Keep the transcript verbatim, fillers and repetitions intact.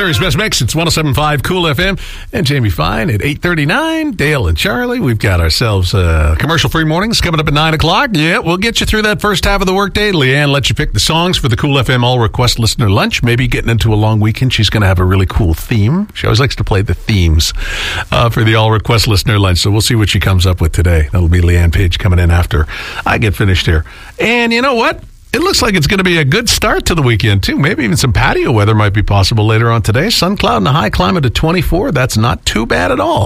Larry's Best Mix. It's one oh seven point five Cool F M. And Jamie Fine at eight thirty-nine. Dale and Charlie. We've got ourselves uh, commercial-free mornings coming up at nine o'clock. Yeah, we'll get you through that first half of the workday. Leanne lets you pick the songs for the Cool F M All-Request Listener Lunch. Maybe getting into a long weekend, she's going to have a really cool theme. She always likes to play the themes uh, for the All-Request Listener Lunch. So we'll see what she comes up with today. That'll be Leanne Page coming in after I get finished here. And you know what? It looks like it's going to be a good start to the weekend, too. Maybe even some patio weather might be possible later on today. Sun, cloud, and a high climate of twenty-four. That's not too bad at all.